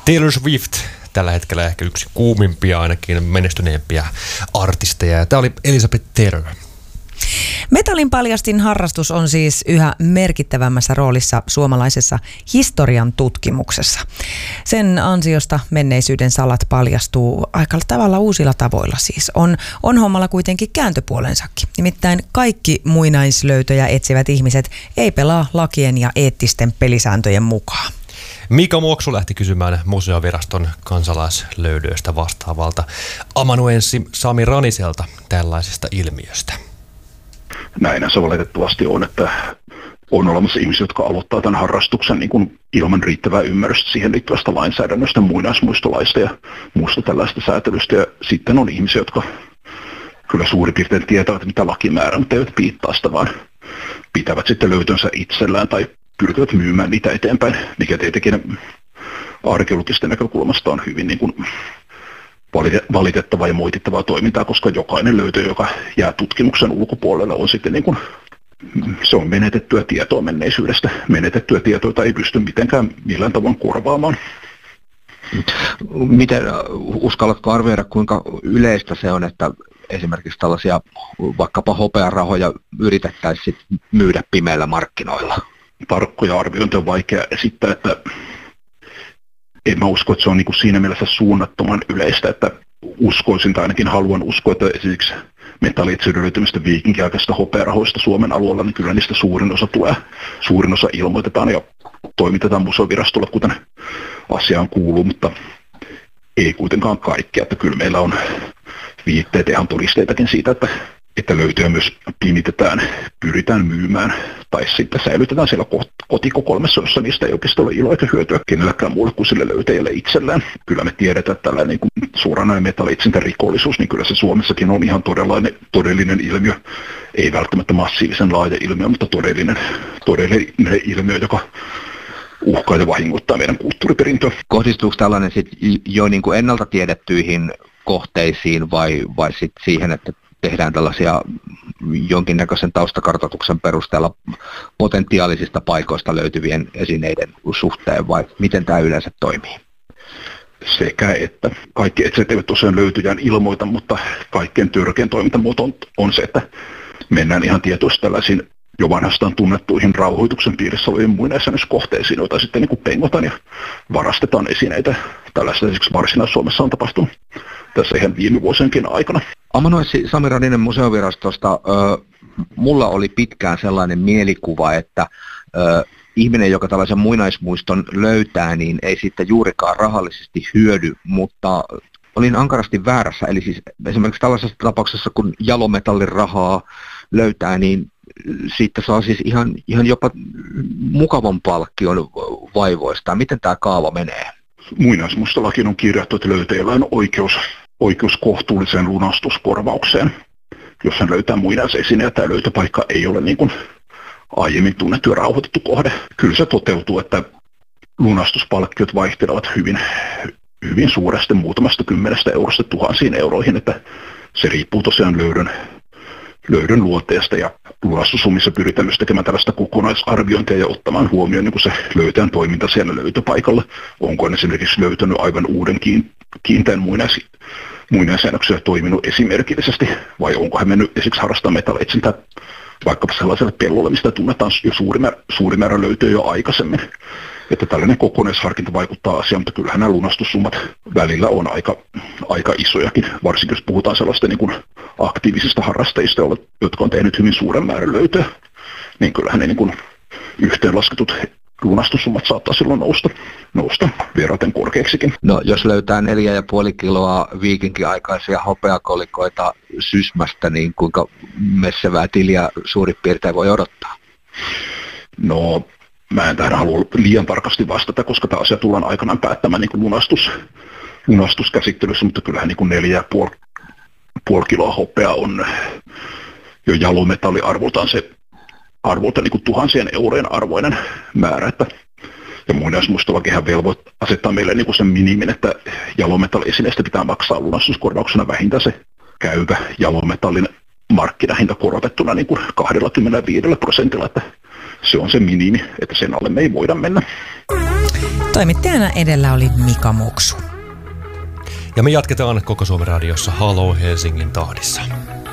Taylor Swift, tällä hetkellä ehkä yksi kuumimpia, ainakin menestyneempiä artisteja. Tämä oli Elizabeth Taylor. Metallin paljastin harrastus on siis yhä merkittävämmässä roolissa suomalaisessa historian tutkimuksessa. Sen ansiosta menneisyyden salat paljastuu aika tavalla uusilla tavoilla siis. On hommalla kuitenkin kääntöpuolensakin. Nimittäin kaikki muinaislöytöjä etsivät ihmiset ei pelaa lakien ja eettisten pelisääntöjen mukaan. Mika Muoksu lähti kysymään Museoviraston kansalaislöydöistä vastaavalta amanuenssi Sami Raniselta tällaisesta ilmiöstä. Näinhän se valitettavasti on, että on olemassa ihmisiä, jotka aloittaa tämän harrastuksen niin kuin ilman riittävää ymmärrystä siihen liittyvästä lainsäädännöstä, muinaismuistolaista ja muusta tällaista säätelystä. Ja sitten on ihmisiä, jotka kyllä suurin piirtein tietävät, mitä laki määrää, mutta eivät piittaa sitä, vaan pitävät sitten löytönsä itsellään tai pyrkivät myymään niitä eteenpäin, mikä tietenkin arkeologisten näkökulmasta on hyvin niin kuin valitettavaa ja moitittavaa toimintaa, koska jokainen löytö, joka jää tutkimuksen ulkopuolelle, on sitten niin kuin, se on menetettyä tietoa menneisyydestä. Menetettyä tietoa ei pysty mitenkään millään tavoin korvaamaan. Miten uskallatko arvioida, kuinka yleistä se on, että esimerkiksi tällaisia vaikkapa hopearahoja yritettäisiin myydä pimeillä markkinoilla? Tarkkoja arviointia on vaikea esittää, että en mä usko, että se on niin kuin siinä mielessä suunnattoman yleistä, että uskoisin tai ainakin haluan uskoa, että esimerkiksi metallitsyyden löytymistä viikinkiaikaisista hopearahoista Suomen alueella, niin kyllä niistä suurin osa ilmoitetaan ja toimitetaan Museovirastolle, kuten asiaan kuuluu, mutta ei kuitenkaan kaikkea, että kyllä meillä on viitteitä ihan todisteitakin siitä, että löytöjä myös pimitetään, pyritään myymään tai sitten säilytetään siellä kotikokoelmassa, jossa niistä ei oikeastaan ole iloa eikä hyötyä kenelläkään muulle kuin sille löytäjälle itsellään. Kyllä me tiedetään, että tällainen niin kuin suoranainen metallitsintä rikollisuus, niin kyllä se Suomessakin on ihan todellinen ilmiö. Ei välttämättä massiivisen laaja ilmiö, mutta todellinen ilmiö, joka uhkaa ja vahingoittaa meidän kulttuuriperintöä. Kohdistuuko tällainen sit jo niin kuin ennalta tiedettyihin kohteisiin vai sit siihen, että tehdään tällaisia jonkinnäköisen taustakartoituksen perusteella potentiaalisista paikoista löytyvien esineiden suhteen, vai miten tämä yleensä toimii? Sekä että kaikki etset eivät tosiaan löytyjään ilmoita, mutta kaikkein törkein toimintamuoto on se, että mennään ihan tietoisesti tällaisiin jo vanhastaan tunnettuihin rauhoituksen piirissä olevien muinaisjäännöskohteisiin, joita sitten niin kuin pengotaan ja varastetaan esineitä. Tällaista esimerkiksi Varsinais-Suomessa on tapahtunut tässä ihan viime vuosienkin aikana. Amanuenssi Sami Raninen Museovirastosta, mulla oli pitkään sellainen mielikuva, että ihminen, joka tällaisen muinaismuiston löytää, niin ei sitten juurikaan rahallisesti hyödy, mutta olin ankarasti väärässä. Eli siis esimerkiksi tällaisessa tapauksessa, kun jalometallin rahaa löytää, niin siitä saa siis ihan jopa mukavan palkkion vaivoista. Miten tämä kaava menee? Muinaismuistolakiin on kirjattu, että löytäjällä on oikeus kohtuulliseen lunastuskorvaukseen. Jos hän löytää muinaisesineen ja tämä löytöpaikka ei ole niin kuin aiemmin tunnettu ja rauhoitettu kohde. Kyllä se toteutuu, että lunastuspalkkiot vaihtelevat hyvin suuresti, muutamasta 10 eurosta tuhansiin euroihin, että se riippuu tosiaan löydön luonteesta ja lunastussummissa pyritään myös tekemään tällaista kokonaisarviointia ja ottamaan huomioon niin kuin se löytäjän toiminta siellä löytöpaikalla. Onko hän esimerkiksi löytänyt aivan uuden kiinteän muinaisjäännöksiä toiminut esimerkillisesti vai onko hän mennyt esimerkiksi harrastamaan metallitsintää vaikkapa sellaiselle pellolle, mistä tunnetaan jo suuri määrä löytöjä jo aikaisemmin. Että tällainen kokonaisharkinta vaikuttaa asiaan, mutta kyllähän nämä lunastussummat välillä on aika isojakin, varsinkin jos puhutaan sellaista niin kuin aktiivisista harrastajista, jotka on tehnyt hyvin suuren määrän löytöjä, niin kyllähän ne niin kuin yhteenlasketut lunastussummat saattaa silloin nousta verraten korkeaksikin. No jos löytää 4,5 kiloa viikinkiaikaisia hopeakolikoita Sysmästä, niin kuinka messevää tiliä suurin piirtein voi odottaa? No mä en tähän halua liian tarkasti vastata, koska tämä asia tullaan aikanaan päättämään niin kuin lunastuskäsittelyssä, mutta kyllähän niin kuin 4,5 kiloa hopeaa on jo jalometalliarvoltaan se niin kuin tuhansien eurojen arvoinen määrä, ja muinaismuistolakihan velvoittaa asettaa meille niin kuin sen minimin, että jalometalliesineestä pitää maksaa lunastuskorvauksena vähintään se käyvä jalometallin markkinahinta korotettuna niin kuin 25%, että se on se minimi, että sen alle me ei voida mennä. Toimittajana edellä oli Mika Muksu. Ja me jatketaan Koko Suomen radiossa Halo Helsingin tahdissa.